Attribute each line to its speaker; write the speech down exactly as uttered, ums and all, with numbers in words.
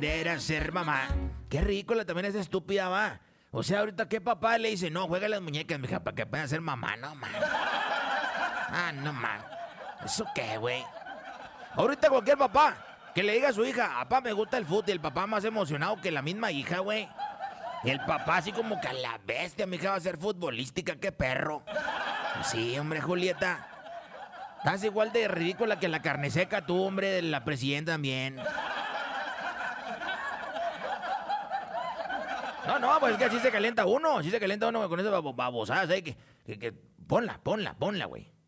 Speaker 1: aprender a ser mamá. Qué ridícula también es estúpida, va. O sea, ahorita qué papá le dice, no, juega las muñecas, mija, para que puedan ser mamá, no, man. Ah, no, man. ¿Eso qué, güey? Ahorita cualquier papá que le diga a su hija, papá, me gusta el fútbol, y el papá más emocionado que la misma hija, güey. El papá así como que a la bestia, mi hija va a ser futbolística, qué perro. Sí, hombre, Julieta. Estás igual de ridícula que la carne seca tú, hombre, de la presidenta también. No, no, pues es que así se calienta uno, así se calienta uno con esas babosadas, ¿eh? Que, que, que, ponla, ponla, ponla, güey.